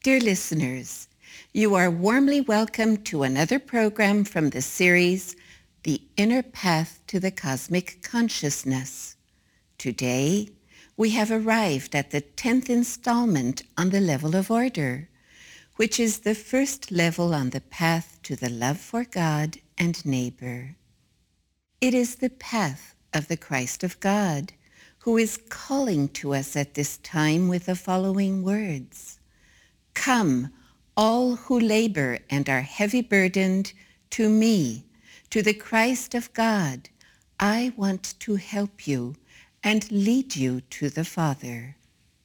Dear listeners, you are warmly welcome to another program from the series, The Inner Path to the Cosmic Consciousness. Today, we have arrived at the 10th installment on the level of order, which is the first level on the path to the love for God and neighbor. It is the path of the Christ of God, who is calling to us at this time with the following words: "Come, all who labor and are heavy burdened, to me, to the Christ of God. I want to help you and lead you to the Father."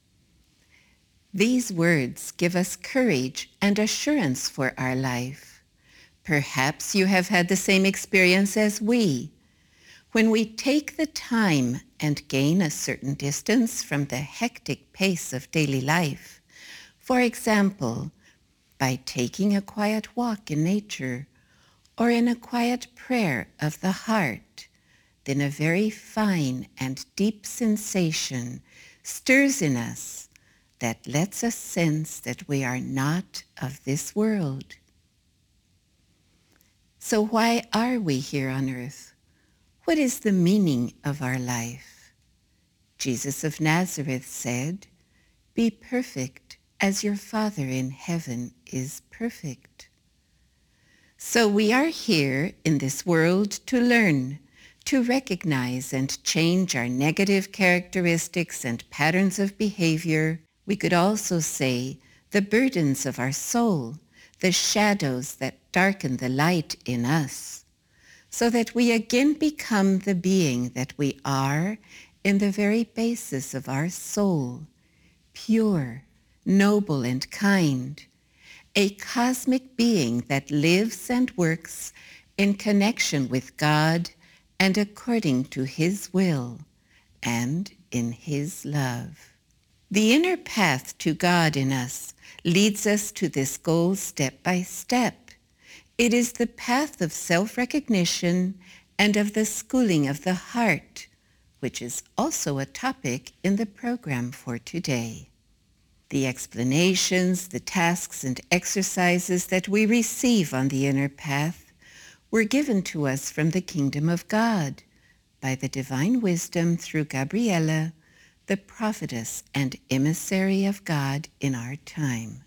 These words give us courage and assurance for our life. Perhaps you have had the same experience as we. When we take the time and gain a certain distance from the hectic pace of daily life, for example, by taking a quiet walk in nature or in a quiet prayer of the heart, then a very fine and deep sensation stirs in us that lets us sense that we are not of this world. So why are we here on earth? What is the meaning of our life? Jesus of Nazareth said, "Be perfect as your Father in heaven is perfect." So we are here in this world to learn, to recognize and change our negative characteristics and patterns of behavior. We could also say the burdens of our soul, the shadows that darken the light in us, so that we again become the being that we are in the very basis of our soul, pure, noble, and kind, a cosmic being that lives and works in connection with God and according to His will and in His love. The inner path to God in us leads us to this goal step by step. It is the path of self-recognition and of the schooling of the heart, which is also a topic in the program for today. The explanations, the tasks, and exercises that we receive on the inner path were given to us from the kingdom of God by the divine wisdom through Gabriella, the prophetess and emissary of God in our time.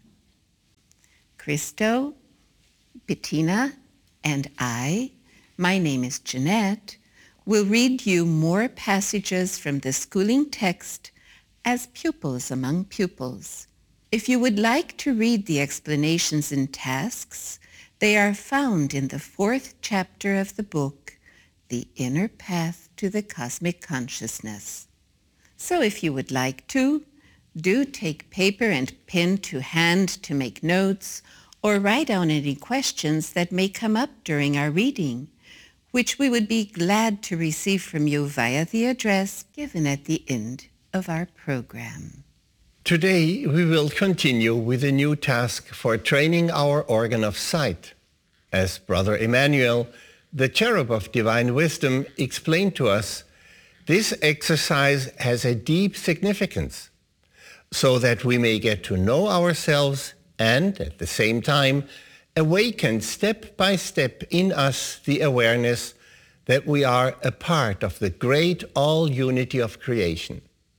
Christo, Bettina, and I, my name is Jeanette, will read you more passages from the schooling text as pupils among pupils. If you would like to read the explanations and tasks, they are found in the 4th chapter of the book, The Inner Path to the Cosmic Consciousness. So if you would like to, do take paper and pen to hand to make notes or write down any questions that may come up during our reading, which we would be glad to receive from you via the address given at the end of our program. Today we will continue with a new task for training our organ of sight. As Brother Emmanuel, the cherub of divine wisdom, explained to us, this exercise has a deep significance, so that we may get to know ourselves and, at the same time, awaken step by step in us the awareness that we are a part of the great all-unity of creation.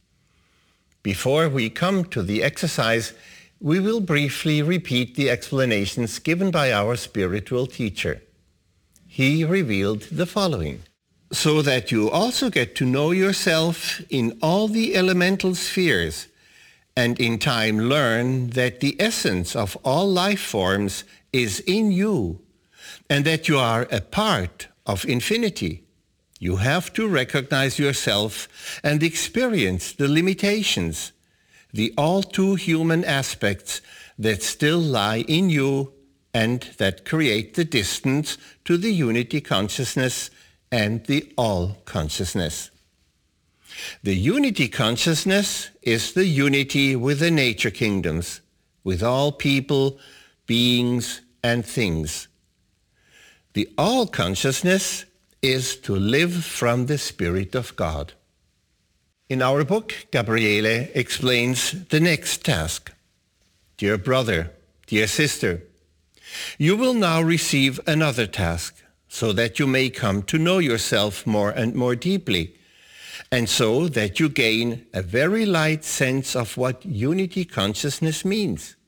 Before we come to the exercise, we will briefly repeat the explanations given by our spiritual teacher. He revealed the following: so that you also get to know yourself in all the elemental spheres, and in time learn that the essence of all life forms is in you, and that you are a part of infinity. You have to recognize yourself and experience the limitations, the all too human aspects that still lie in you and that create the distance to the unity consciousness and the all consciousness. The unity consciousness is the unity with the nature kingdoms, with all people, beings, and things. The all consciousness is to live from the Spirit of God. In our book, Gabriele explains the next task. Dear brother, dear sister, you will now receive another task so that you may come to know yourself more and more deeply, and so that you gain a very light sense of what unity consciousness means.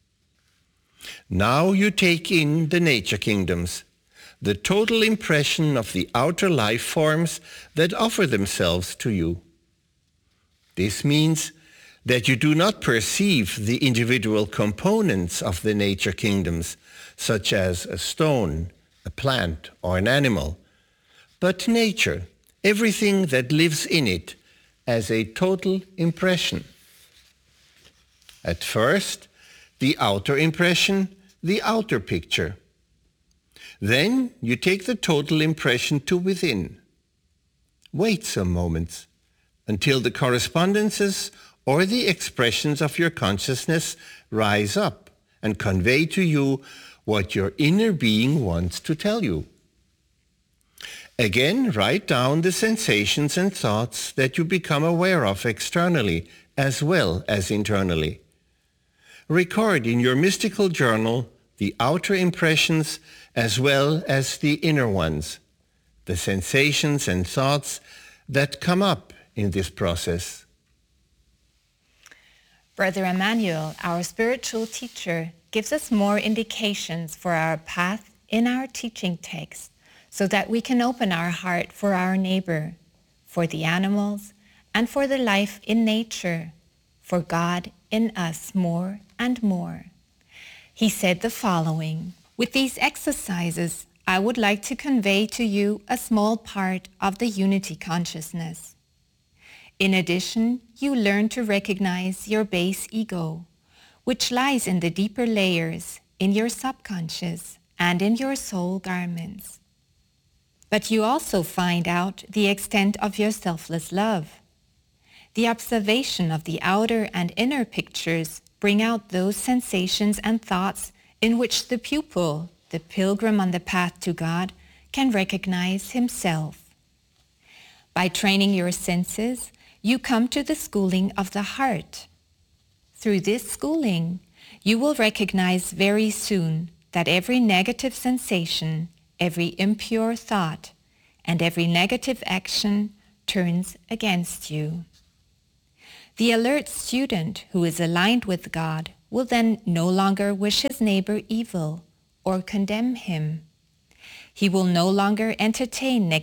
Now you take in the nature kingdoms, the total impression of the outer life forms that offer themselves to you. This means that you do not perceive the individual components of the nature kingdoms, such as a stone, a plant, or an animal, but nature, everything that lives in it, as a total impression. At first, the outer impression, the outer picture. Then you take the total impression to within. Wait some moments until the correspondences or the expressions of your consciousness rise up and convey to you what your inner being wants to tell you. Again, write down the sensations and thoughts that you become aware of externally as well as internally. Record in your mystical journal the outer impressions as well as the inner ones, the sensations and thoughts that come up in this process. Brother Emmanuel, our spiritual teacher, gives us more indications for our path in our teaching text so that we can open our heart for our neighbor, for the animals, and for the life in nature, for God in us more and more. He said the following: with these exercises, I would like to convey to you a small part of the unity consciousness. In addition, you learn to recognize your base ego, which lies in the deeper layers, in your subconscious, and in your soul garments. But you also find out the extent of your selfless love. The observation of the outer and inner pictures bring out those sensations and thoughts in which the pupil, the pilgrim on the path to God, can recognize himself. By training your senses, you come to the schooling of the heart. Through this schooling, you will recognize very soon that every negative sensation, every impure thought, and every negative action turns against you. The alert student who is aligned with God will then no longer wish his neighbor evil or condemn him. He will no longer entertain negative